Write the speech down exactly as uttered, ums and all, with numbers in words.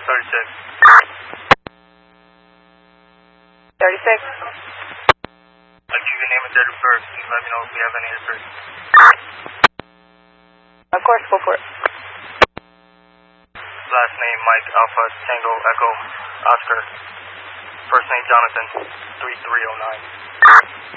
thirty-six. thirty-six. I'll give you your name and date of birth. You let me know if we have any history. Of course, go for it. Last name Mike Alpha Tango Echo Oscar. First name Jonathan. three three oh nine.